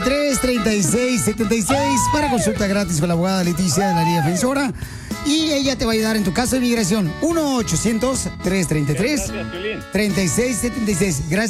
336-76 para consulta gratis con la abogada Leticia de la Liga Defensora. Y ella te va a ayudar en tu caso de migración. 1-800-333-3676. Gracias.